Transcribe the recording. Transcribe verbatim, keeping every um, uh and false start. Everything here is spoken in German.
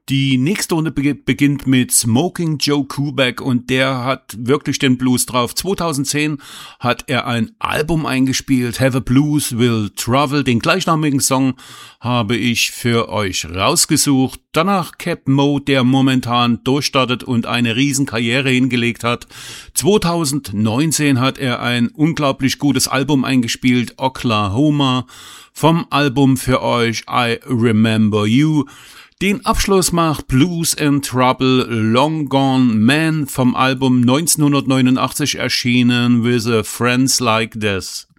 Die nächste Runde beginnt mit Smoking Joe Kubek und der hat wirklich den Blues drauf. zweitausendzehn hat er ein Album eingespielt, Have a Blues Will Travel. Den gleichnamigen Song habe ich für euch rausgesucht. Danach Cap Mo, der momentan durchstartet und eine Riesenkarriere hingelegt hat. zweitausendneunzehn hat er ein unglaublich gutes Album eingespielt, Oklahoma. Vom Album für euch I Remember You. Den Abschluss macht Blues and Trouble, Long Gone Man vom Album neunzehnhundertneunundachtzig erschienen, With a Friends Like This.